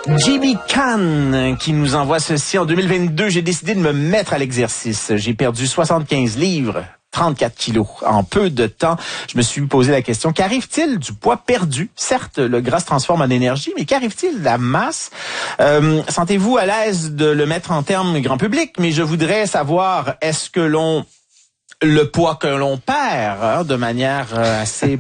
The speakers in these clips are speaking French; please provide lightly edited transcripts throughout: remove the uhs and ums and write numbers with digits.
Jimmy Kahn qui nous envoie ceci. En 2022, j'ai décidé de me mettre à l'exercice. J'ai perdu 75 livres. 34 kilos. En peu de temps, je me suis posé la question, qu'arrive-t-il du poids perdu? Certes, le gras se transforme en énergie, mais qu'arrive-t-il de la masse? Sentez-vous à l'aise de le mettre en termes grand public? Mais je voudrais savoir, est-ce que le poids que l'on perd de manière assez,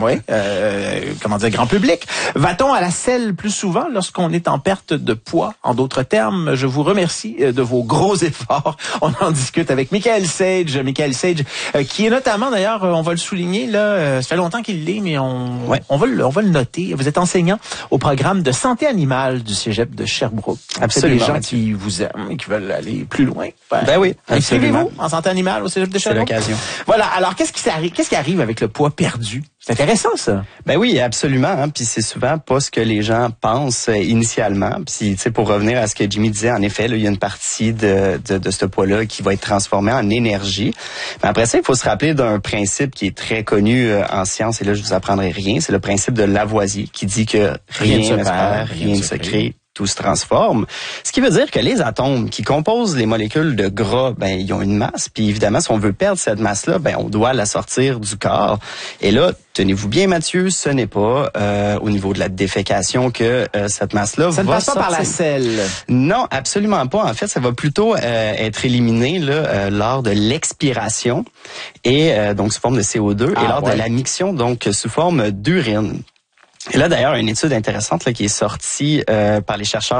grand public. Va-t-on à la selle plus souvent lorsqu'on est en perte de poids? En d'autres termes, je vous remercie de vos gros efforts. On en discute avec Michael Sage. Michael Sage, qui est notamment, d'ailleurs, on va le souligner, là, ça fait longtemps qu'il l'est, mais on va le noter. Vous êtes enseignant au programme de santé animale du Cégep de Sherbrooke. Absolument. C'est des gens qui vous aiment et qui veulent aller plus loin. Ben oui, inscrivez-vous en santé animale au Cégep de Sherbrooke. Voilà. Alors, qu'est-ce qui arrive avec le poids perdu? C'est intéressant, ça. Ben oui, absolument. Hein? Puis c'est souvent pas ce que les gens pensent initialement. Puis, tu sais, pour revenir à ce que Jimmy disait, en effet, là, il y a une partie de ce poids-là qui va être transformé en énergie. Mais après ça, il faut se rappeler d'un principe qui est très connu en science. Et là, je vous apprendrai rien. C'est le principe de Lavoisier qui dit que rien ne se perd, rien ne se crée. Tout se transforme. Ce qui veut dire que les atomes qui composent les molécules de gras, ils ont une masse. Puis évidemment, si on veut perdre cette masse-là, on doit la sortir du corps. Et là, tenez-vous bien, Mathieu, ce n'est pas au niveau de la défécation que cette masse-là va sortir. Ça ne passe pas par la selle. Non, absolument pas. En fait, ça va plutôt être éliminé là, lors de l'expiration et donc sous forme de CO2 et lors de la miction, donc sous forme d'urine. Et là, d'ailleurs, une étude intéressante là, qui est sortie par les chercheurs